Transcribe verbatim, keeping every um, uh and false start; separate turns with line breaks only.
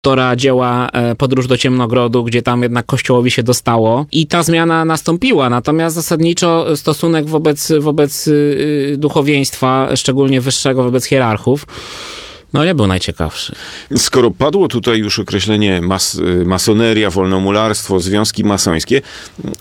autora dzieła Podróż do Ciemnogrodu, gdzie tam jednak Kościołowi się dostało i ta zmiana nastąpiła, natomiast zasadniczo stosunek wobec, wobec duchowieństwa, szczególnie wyższego, wobec hierarchów, no nie był najciekawszy.
Skoro padło tutaj już określenie mas, masoneria, wolnomularstwo, związki masońskie,